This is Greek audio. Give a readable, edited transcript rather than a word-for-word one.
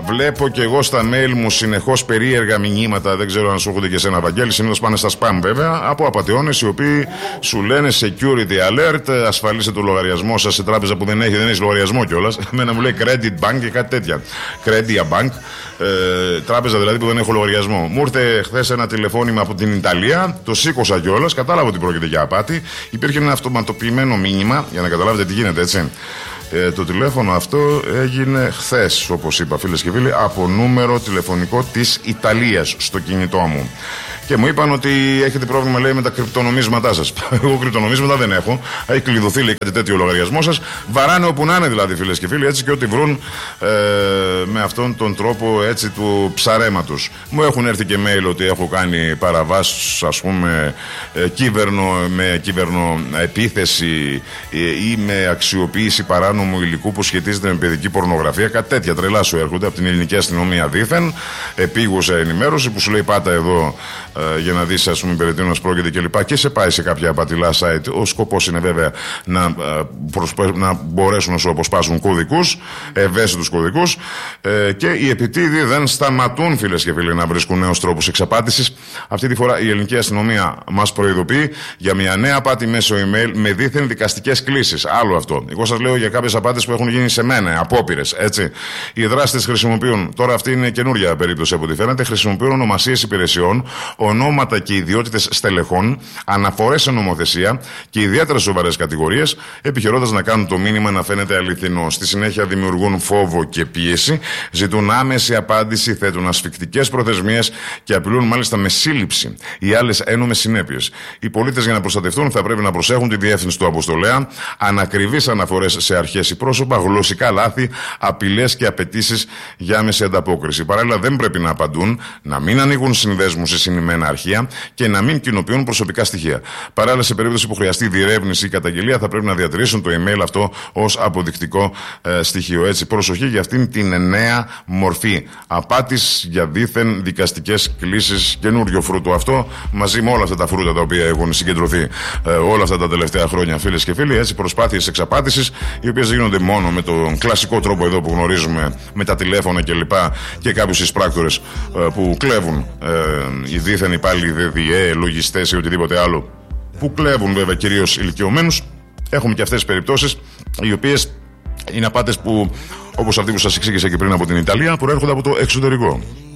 Βλέπω και εγώ στα mail μου συνεχώς περίεργα μηνύματα. Δεν ξέρω αν σου έρχονται και εσένα, Βαγγέλη. Συνήθως πάνε στα spam, βέβαια. Από απατεώνες οι οποίοι σου λένε security alert, ασφαλίστε το λογαριασμό σας σε τράπεζα που δεν έχει λογαριασμό κιόλας. Εμένα μου λέει credit bank και κάτι τέτοια. Credit bank. Τράπεζα δηλαδή που δεν έχω λογαριασμό. Μου ήρθε χθες ένα τηλεφώνημα από την Ιταλία. Το σήκωσα κιόλας. Κατάλαβα ότι πρόκειται για απάτη. Υπήρχε ένα αυτοματοποιημένο μήνυμα για να καταλάβετε τι γίνεται, έτσι. Το τηλέφωνο αυτό έγινε χθες, όπως είπα, φίλες και φίλοι, από νούμερο τηλεφωνικό της Ιταλίας στο κινητό μου. Και μου είπαν ότι έχετε πρόβλημα, λέει, με τα κρυπτονομίσματά σας. Εγώ κρυπτονομίσματα δεν έχω. Έχει κλειδωθεί, λέει, κάτι τέτοιο ο λογαριασμό σας. Βαράνε όπου να είναι, δηλαδή, φίλες και φίλοι, έτσι, και ό,τι βρουν με αυτόν τον τρόπο, έτσι, του ψαρέματος. Μου έχουν έρθει και mail ότι έχω κάνει παραβάσεις, ας πούμε, με κυβερνοεπίθεση ή με αξιοποίηση παράνομου υλικού που σχετίζεται με παιδική πορνογραφία. Κάτι τέτοια τρελά σου έρχονται από την ελληνική αστυνομία δήθεν. Επίγουσα ενημέρωση που σου λέει πάτα εδώ για να δεις, ας πούμε, περί τίνος πρόκειται κλπ. Και σε πάει σε κάποια απατηλά site. Ο σκοπός είναι βέβαια να μπορέσουν να σου αποσπάσουν κωδικούς, ευαίσθητους κωδικούς, και οι επιτίδιοι δεν σταματούν, φίλες και φίλοι, να βρίσκουν νέους τρόπους εξαπάτησης. Αυτή τη φορά η ελληνική αστυνομία μας προειδοποιεί για μια νέα απάτη μέσω email με δίθεν δικαστικές κλήσεις. Άλλο αυτό. Εγώ σας λέω για κάποιες απάτες που έχουν γίνει σε μένα, απόπειρες, έτσι. Οι δράστες χρησιμοποιούν, τώρα αυτή είναι καινούργια περίπτωση από ό,τι φαίνεται, χρησιμοποιούν ονομασίες υπηρεσιών, ονόματα και ιδιότητες στελεχών, αναφορές σε νομοθεσία και ιδιαίτερα σοβαρές κατηγορίες, επιχειρώντας να κάνουν το μήνυμα να φαίνεται αληθινό. Στη συνέχεια δημιουργούν φόβο και πίεση, ζητούν άμεση απάντηση, θέτουν ασφικτικές προθεσμίες και απειλούν μάλιστα με σύλληψη ή άλλες ένομες συνέπειες. Οι πολίτες, για να προστατευτούν, θα πρέπει να προσέχουν τη διεύθυνση του αποστολέα, ανακριβείς αναφορές σε αρχές ή πρόσωπα, γλωσσικά λάθη, απειλές και απαιτήσεις για άμεση ανταπόκριση. Παράλληλα, δεν πρέπει να απαντούν, να μην ανοίγουν συνδέσμους σε συνημμένα αρχεία και να μην κοινοποιούν προσωπικά στοιχεία. Παράλληλα, σε περίπτωση που χρειαστεί διερεύνηση ή καταγγελία, θα πρέπει να διατηρήσουν το email αυτό ως αποδεικτικό στοιχείο. Έτσι, προσοχή για αυτήν την νέα μορφή απάτης για δίθεν δικαστικές κλήσεις. Καινούριο φρούτο αυτό, μαζί με όλα αυτά τα φρούτα τα οποία έχουν συγκεντρωθεί όλα αυτά τα τελευταία χρόνια, φίλες και φίλοι. Έτσι, προσπάθειες εξαπάτησης, οι οποίες γίνονται μόνο με τον κλασικό τρόπο εδώ που γνωρίζουμε, με τα τηλέφωνα κλπ. Και κάποιους εισπράκτορες που κλέβουν, οι δίθεν υπάλληλοι ΔΔΕ, λογιστές ή οτιδήποτε άλλο, που κλέβουν βέβαια κυρίως ηλικιωμένους. Έχουμε και αυτές τις περιπτώσεις, οι οποίες είναι απάτες που, όπως αυτή που σας εξήγησα και πριν από την Ιταλία, προέρχονται από το εξωτερικό.